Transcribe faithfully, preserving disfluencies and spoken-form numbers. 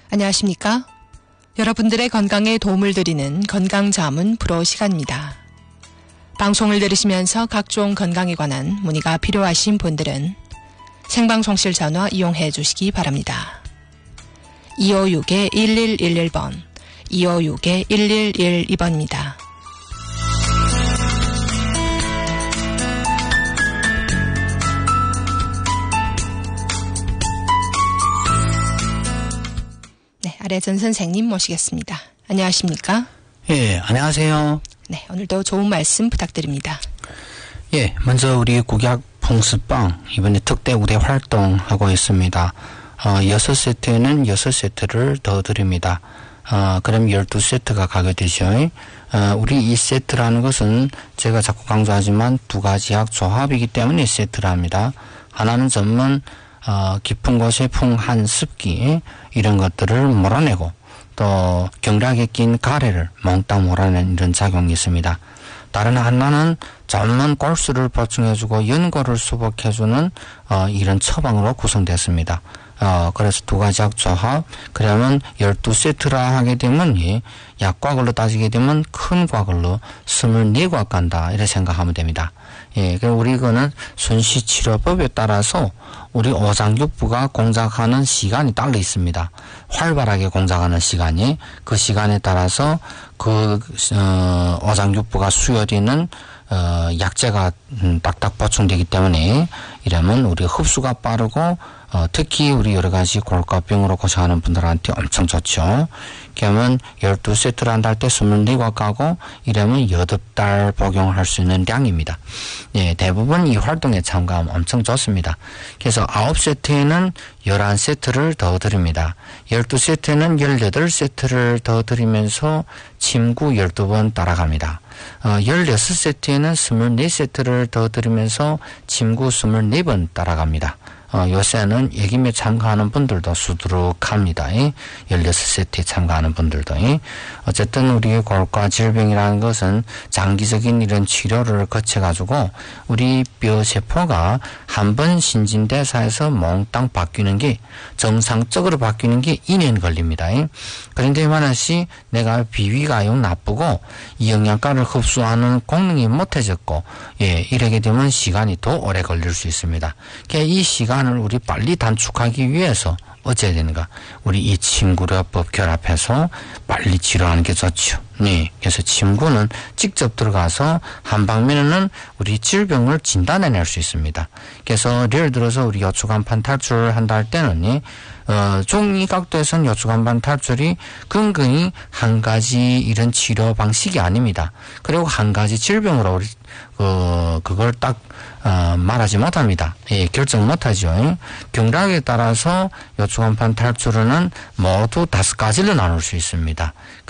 안녕하십니까? 여러분들의 건강에 도움을 드리는 건강자문 프로 시간입니다. 방송을 들으시면서 각종 건강에 관한 문의가 필요하신 분들은 생방송실 전화 이용해 주시기 바랍니다. 이오육 일일일일 번, 이오육 일일일이 번입니다. 네, 아래전 선생님 모시겠습니다. 안녕하십니까? 예, 안녕하세요. 네, 오늘도 좋은 말씀 부탁드립니다. 예, 먼저 우리 국약 봉스빵 이번에 특대 우대 활동하고 있습니다. 어, 여섯 세트에는 여섯 세트를 더 드립니다. 어, 그럼 열두 세트가 가게 되죠. 어, 우리 이 세트라는 것은 제가 자꾸 강조하지만 두 가지 약 조합이기 때문에 세트랍니다. 하나는 전문 어, 깊은 곳에 풍한 습기 이런 것들을 몰아내고 또 경락에 낀 가래를 몽땅 몰아내는 이런 작용이 있습니다. 다른 하나는 전문 골수를 보충해주고 연골을 수복해주는 어, 이런 처방으로 구성됐습니다. 어, 그래서 두 가지 약 조합, 그러면 열두 세트라 하게 되면, 예, 약과걸로 따지게 되면 큰 과걸로 스물네 과 간다, 이렇게 생각하면 됩니다. 예, 그럼 우리 이거는 순시치료법에 따라서 우리 오장육부가 공작하는 시간이 따로 있습니다. 활발하게 공작하는 시간이, 그 시간에 따라서 그, 어, 오장육부가 수혈되는 어, 약재가 음, 딱딱 보충되기 때문에 이러면 우리 흡수가 빠르고 어, 특히 우리 여러 가지 골가병으로 고생하는 분들한테 엄청 좋죠. 그러면 열두 세트를 한다 할 때 스물네 과 가고 이러면 여덟 달 복용할 수 있는 량입니다. 예, 대부분 이 활동에 참가하면 엄청 좋습니다. 그래서 아홉 세트에는 열한 세트를 더 드립니다. 열두 세트에는 열여덟 세트를 더 드리면서 침구 열두 번 따라갑니다. 어, 열여섯 세트에는 스물네 세트를 더 드리면서 침구 스물네 번 따라갑니다. 어, 요새는 예김에 참가하는 분들도 수두룩합니다. 열여섯 세트에 참가하는 분들도. 어쨌든 우리 골과 질병이라는 것은 장기적인 이런 치료를 거쳐가지고 우리 뼈세포가 한 번 신진대사에서 몽땅 바뀌는 게 정상적으로 바뀌는 게 이 년 걸립니다. 그런데 만약에 내가 비위가 영 나쁘고 이 영양가를 흡수하는功能이 못해졌고, 예, 이러게 되면 시간이 더 오래 걸릴 수 있습니다. 그러니까 이 시간을 우리 빨리 단축하기 위해서 어째야 되는가? 우리 이 침구료법 결합해서 빨리 치료하는 게 좋죠. 네. 그래서 침구는 직접 들어가서 한 방면에는 우리 질병을 진단해낼 수 있습니다. 그래서 예를 들어서 우리 요추간판 탈출을 한다 할 때는, 어,中医각도에서는 요추간판 탈출이 근근히 한 가지 이런 치료 방식이 아닙니다. 그리고 한 가지 질병으로 우리, 어, 그걸 딱, 어, 말하지 못합니다. 예, 결정 못하죠. 경락에 따라서 요추간판 탈출은 모두 다섯 가지로 나눌 수 있습니다.